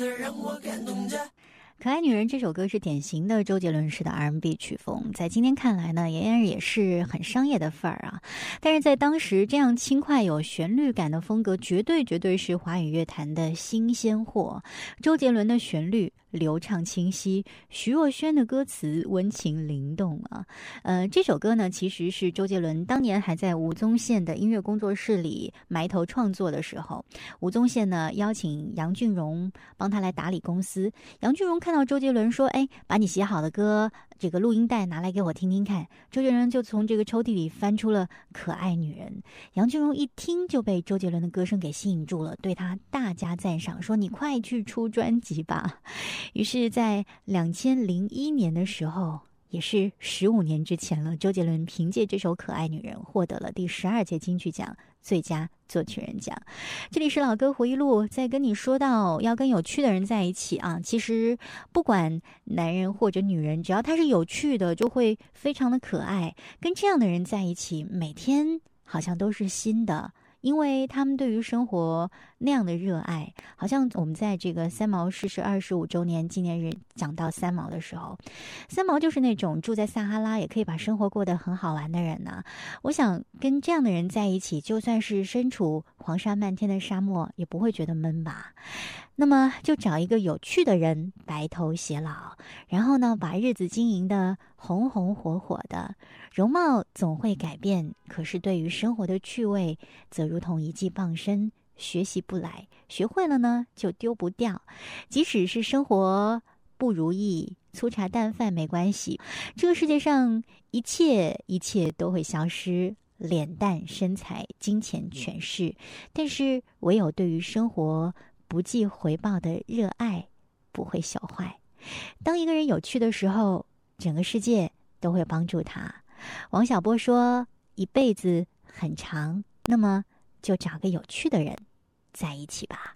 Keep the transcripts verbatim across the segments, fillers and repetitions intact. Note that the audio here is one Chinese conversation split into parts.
让我感动着。 可爱女人这首歌是典型的周杰伦式的 R and B 曲风，在今天看来呢，仍然也是很商业的范儿啊。但是在当时，这样轻快有旋律感的风格，绝对绝对是华语乐坛的新鲜货。周杰伦的旋律流畅清晰，徐若瑄的歌词温情灵动啊。呃，这首歌呢，其实是周杰伦当年还在吴宗宪的音乐工作室里埋头创作的时候，吴宗宪呢邀请杨俊荣帮他来打理公司。杨俊荣看到周杰伦说：“哎，把你写好的歌这个录音带拿来给我听听看。”周杰伦就从这个抽屉里翻出了《可爱女人》。杨俊荣一听就被周杰伦的歌声给吸引住了，对他大加赞赏，说：“你快去出专辑吧。”于是在两千零一年的时候，也是十五年之前了，周杰伦凭借这首《可爱女人》获得了第十二届金曲奖最佳作曲人奖。这里是老歌回忆录，在跟你说到要跟有趣的人在一起啊，其实不管男人或者女人，只要他是有趣的，就会非常的可爱。跟这样的人在一起，每天好像都是新的。因为他们对于生活那样的热爱，好像我们在这个三毛逝世二十五周年纪念日讲到三毛的时候，三毛就是那种住在撒哈拉也可以把生活过得很好玩的人呢、啊。我想跟这样的人在一起，就算是身处黄沙漫天的沙漠，也不会觉得闷吧。那么就找一个有趣的人白头偕老，然后呢，把日子经营得红红火火的。容貌总会改变，可是对于生活的趣味，则如同一技傍身，学习不来，学会了呢就丢不掉。即使是生活不如意，粗茶淡饭没关系，这个世界上一切一切都会消失，脸蛋、身材、金钱、权势，但是唯有对于生活不计回报的热爱不会朽坏。当一个人有趣的时候，整个世界都会帮助他。王小波说，一辈子很长，那么就找个有趣的人在一起吧。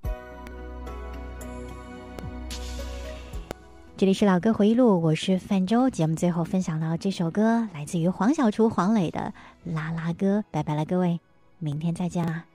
这里是老歌回忆录，我是范舟。节目最后分享到这首歌，来自于黄小厨黄磊的《啦啦歌》。拜拜了各位，明天再见啦。